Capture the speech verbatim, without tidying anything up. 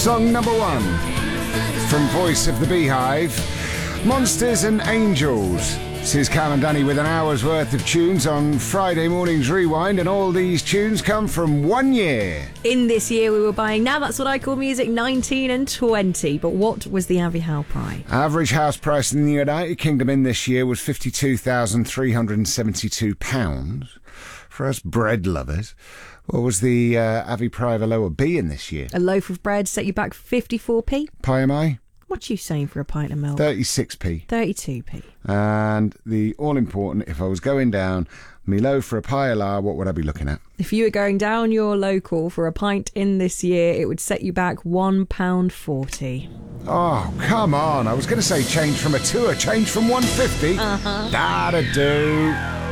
Song number one from Voice of the Beehive, Monsters and Angels. This is Cal and Danny with an hour's worth of tunes on Friday morning's Rewind, and all these tunes come from one year. In this year we were buying Now That's What I Call Music nineteen and twenty, but what was the Abbey Howe price? Average house price in the United Kingdom in this year was fifty-two thousand three hundred seventy-two pounds. For us bread lovers, what was the uh, Abbey Pie of a lower B in this year? A loaf of bread set you back fifty-four p. Pie am I? What you saying for a pint of milk? thirty-six p. thirty-two p. And the all-important, if I was going down me low for a pie a la, what would I be looking at? If you were going down your local for a pint in this year, it would set you back one pound forty. Oh, come on. I was going to say change from a two, a change from one fifty. Uh-huh. That'd do.